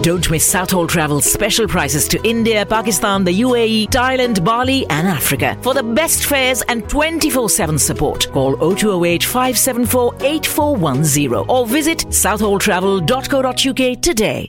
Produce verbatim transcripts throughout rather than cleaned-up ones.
Don't miss Southall Travel's special prices to India, Pakistan, the U A E, Thailand, Bali and Africa. For the best fares and twenty-four seven support, call oh two oh eight, five seven four, eight four one oh or visit southall travel dot co dot uk today.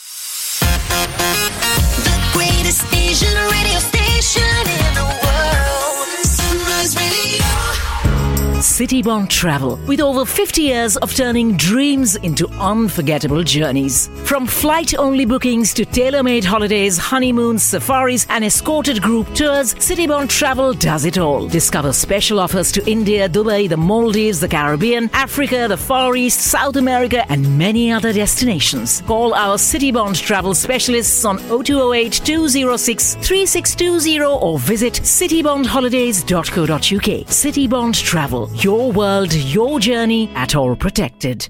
The greatest Asian radio station in the world. Sunrise Radio. Citybond Travel, with over fifty years of turning dreams into unforgettable journeys. From flight-only bookings to tailor-made holidays, honeymoons, safaris and escorted group tours, Citybond Travel does it all. Discover special offers to India, Dubai, the Maldives, the Caribbean, Africa, the Far East, South America and many other destinations. Call our Citybond Travel specialists on oh two oh eight, two oh six, three six two oh or visit citybond holidays dot co dot uk. Citybond Travel. Your world, your journey, at all protected.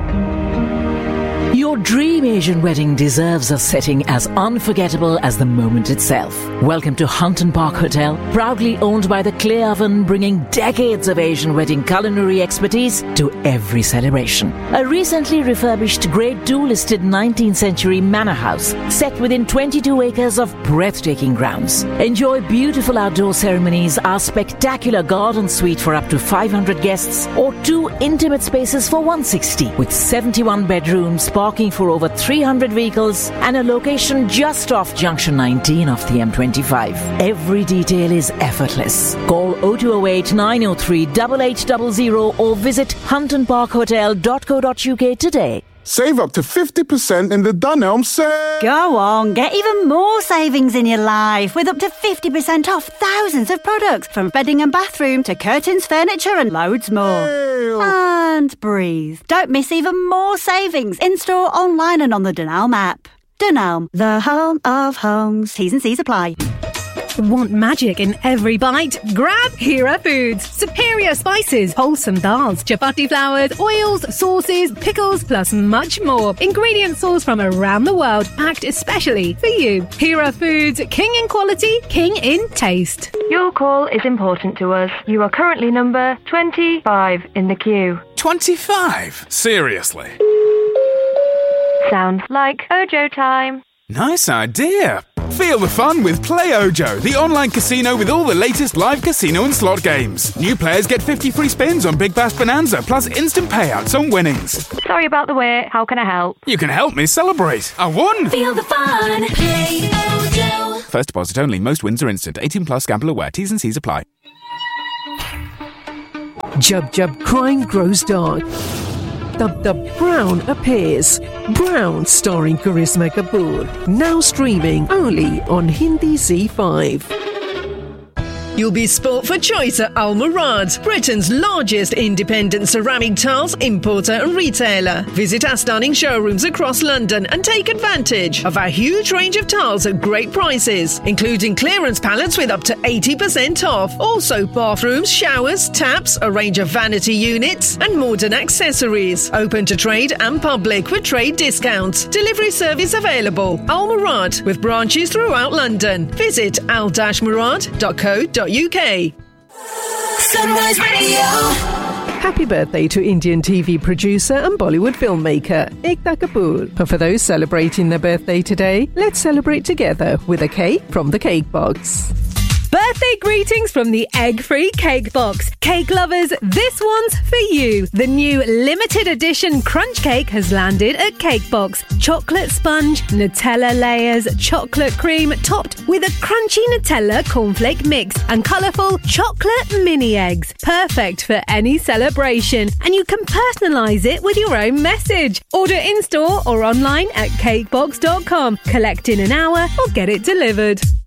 Your dream Asian wedding deserves a setting as unforgettable as the moment itself. Welcome to Hunton Park Hotel, proudly owned by the Clay Oven, bringing decades of Asian wedding culinary expertise to every celebration. A recently refurbished Grade two listed nineteenth century manor house set within twenty-two acres of breathtaking grounds. Enjoy beautiful outdoor ceremonies, our spectacular garden suite for up to five hundred guests, or two intimate spaces for one hundred sixty with seventy-one bedrooms, parking for over three hundred vehicles and a location just off Junction nineteen of the M twenty-five. Every detail is effortless. Call oh two oh eight, nine oh three, eight eight zero zero or visit hunton park hotel dot co dot uk today. Save up to fifty percent in the Dunelm sale. Go on, get even more savings in your life with up to fifty percent off thousands of products from bedding and bathroom to curtains, furniture and loads more. Ew. And breathe. Don't miss even more savings in-store, online and on the Dunelm app. Dunelm, the home of homes. T's and C's apply. Want magic in every bite? Grab Hera Foods. Superior spices, wholesome dals, chapati flours, oils, sauces, pickles, plus much more. Ingredient sourced from around the world, packed especially for you. Hera Foods, king in quality, king in taste. Your call is important to us. You are currently number twenty-five in the queue. twenty-five? Seriously? Sounds like Ojo time. Nice idea. Feel the fun with Play Ojo, the online casino with all the latest live casino and slot games. New players get fifty free spins on Big Bash Bonanza, plus instant payouts on winnings. Sorry about the wait. How can I help? You can help me celebrate. I won! Feel the fun. Play Ojo. First deposit only. Most wins are instant. eighteen plus. Gamble aware. T's and C's apply. Jub Jub crime grows dark. Dub Dub Brown appears. Brown starring Karisma Kapoor. Now streaming only on Hindi Z five. You'll be sport for choice at Al Murad, Britain's largest independent ceramic tiles importer and retailer. Visit our stunning showrooms across London and take advantage of our huge range of tiles at great prices, including clearance pallets with up to eighty percent off. Also bathrooms, showers, taps, a range of vanity units and modern accessories. Open to trade and public with trade discounts. Delivery service available. Al Murad, with branches throughout London. Visit al murad dot co dot uk. Sunrise Radio. Happy birthday to Indian T V producer and Bollywood filmmaker Ekta Kapoor. And for those celebrating their birthday today, let's celebrate together with a cake from the Cake Box. Birthday greetings from the Egg-Free Cake Box. Cake lovers, this one's for you. The new limited edition crunch cake has landed at Cake Box. Chocolate sponge, Nutella layers, chocolate cream topped with a crunchy Nutella cornflake mix and colourful chocolate mini eggs. Perfect for any celebration. And you can personalise it with your own message. Order in-store or online at cakebox dot com. Collect in an hour or get it delivered.